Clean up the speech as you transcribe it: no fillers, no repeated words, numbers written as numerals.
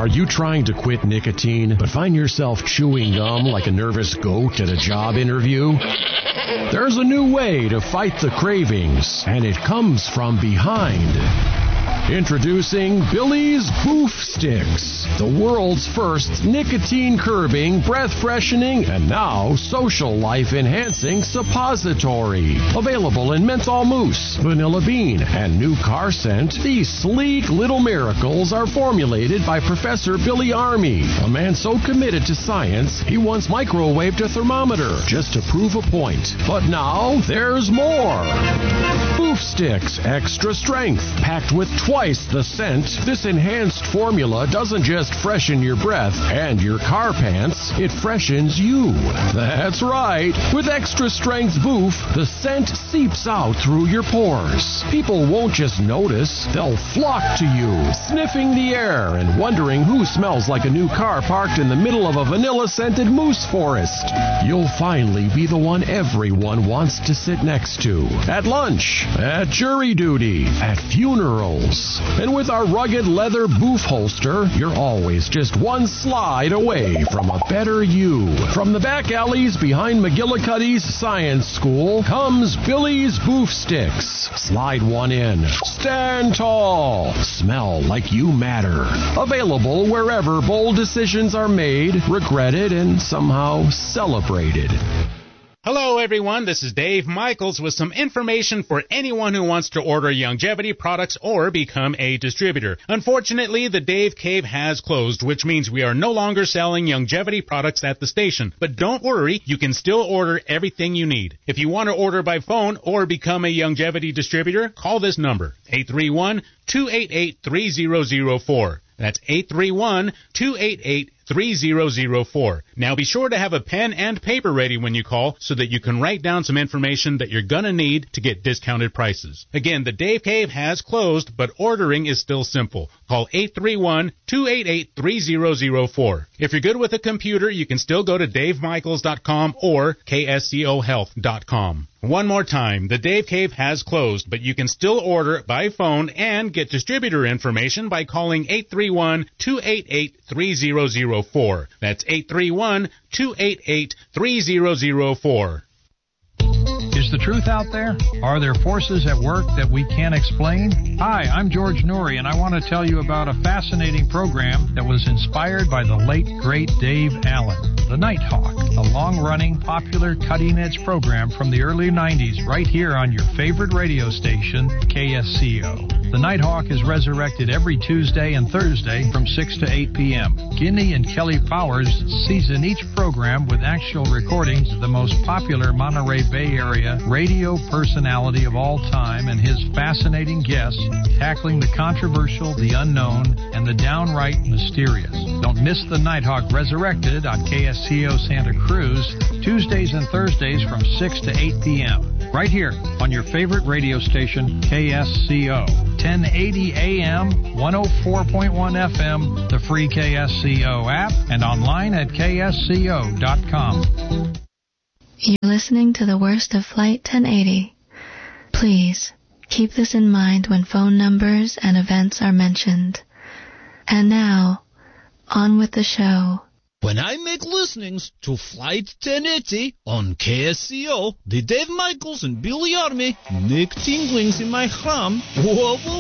Are you trying to quit nicotine, but find yourself chewing gum like a nervous goat at a job interview? There's a new way to fight the cravings, and it comes from behind. Introducing Billy's Boof Sticks, the world's first nicotine-curbing, breath-freshening, and now social life-enhancing suppository. Available in menthol mousse, vanilla bean, and new car scent, these sleek little miracles are formulated by Professor Billy Army, a man so committed to science he once microwaved a thermometer just to prove a point. But now there's more. Boof Sticks Extra Strength, packed with twice the scent. This enhanced formula doesn't just freshen your breath and your car pants, it freshens you. That's right. With extra strength Boof, the scent seeps out through your pores. People won't just notice, they'll flock to you, sniffing the air and wondering who smells like a new car parked in the middle of a vanilla-scented moose forest. You'll finally be the one everyone wants to sit next to. At lunch, at jury duty, at funerals. And with our rugged leather Boof holster, you're always just one slide away from a better you. From the back alleys behind McGillicuddy's Science School comes Billy's Boof Sticks. Slide one in. Stand tall. Smell like you matter. Available wherever bold decisions are made, regretted, and somehow celebrated. Hello, everyone. This is Dave Michaels with some information for anyone who wants to order Youngevity products or become a distributor. Unfortunately, the Dave Cave has closed, which means we are no longer selling Youngevity products at the station. But don't worry, you can still order everything you need. If you want to order by phone or become a Youngevity distributor, call this number, 831-288-3004. That's 831-288-3004. Now be sure to have a pen and paper ready when you call so that you can write down some information that you're going to need to get discounted prices. Again, the Dave Cave has closed, but ordering is still simple. Call 831-288-3004. If you're good with a computer, you can still go to davemichaels.com or kscohealth.com. One more time, the Dave Cave has closed, but you can still order by phone and get distributor information by calling 831-288-3004. That's 831-288-3004. Is the truth out there? Are there forces at work that we can't explain? Hi, I'm George Noory, and I want to tell you about a fascinating program that was inspired by the late, great Dave Allen. The Nighthawk, a long-running, popular, cutting-edge program from the early 90s right here on your favorite radio station, KSCO. The Nighthawk is resurrected every Tuesday and Thursday from 6 to 8 p.m. Guinea and Kelly Powers season each program with actual recordings of the most popular Monterey Bay Area radio personality of all time and his fascinating guests tackling the controversial, the unknown, and the downright mysterious. Don't miss the Nighthawk Resurrected on KSCO Santa Cruz, Tuesdays and Thursdays from 6 to 8 p.m. Right here on your favorite radio station, KSCO. 1080 AM, 104.1 FM, the free KSCO app, and online at ksco.com. You're listening to the worst of Flight 1080. Please, keep this in mind when phone numbers and events are mentioned. And now, on with the show. When I make listenings to Flight 1080 on KSCO, the Dave Michaels and Billy Army make tinglings in my hum. Whoa, whoa,